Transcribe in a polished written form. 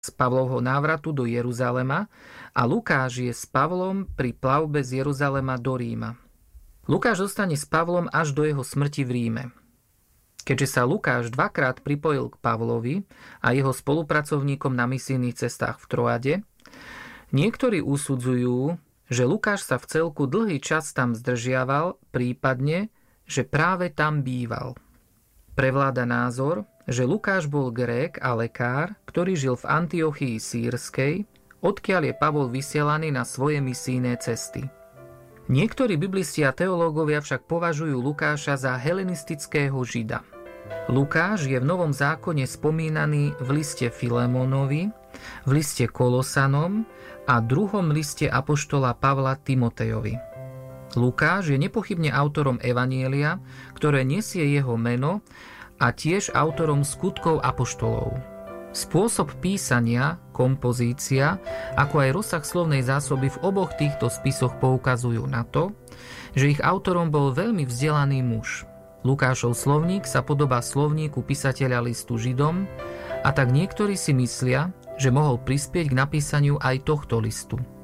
z Pavlovho návratu do Jeruzalema a Lukáš je s Pavlom pri plavbe z Jeruzalema do Ríma. Lukáš zostane s Pavlom až do jeho smrti v Ríme. Keďže sa Lukáš dvakrát pripojil k Pavlovi a jeho spolupracovníkom na misijných cestách v Troade, niektorí usudzujú, že Lukáš sa v celku dlhý čas tam zdržiaval, prípadne, že práve tam býval. Prevláda názor, že Lukáš bol Grék a lekár, ktorý žil v Antiochii Sýrskej, odkiaľ je Pavol vysielaný na svoje misijné cesty. Niektorí biblisti a teológovia však považujú Lukáša za helenistického Žida. Lukáš je v Novom zákone spomínaný v liste Filemonovi, v liste Kolosanom a druhom liste apoštola Pavla Timotejovi. Lukáš je nepochybne autorom Evanielia, ktoré nesie jeho meno, a tiež autorom skutkov apoštolov. Spôsob písania, kompozícia, ako aj rozsah slovnej zásoby v oboch týchto spisoch poukazujú na to, že ich autorom bol veľmi vzdelaný muž. Lukášov slovník sa podobá slovníku písateľa listu Židom, a tak niektorí si myslia, že mohol prispieť k napísaniu aj tohto listu.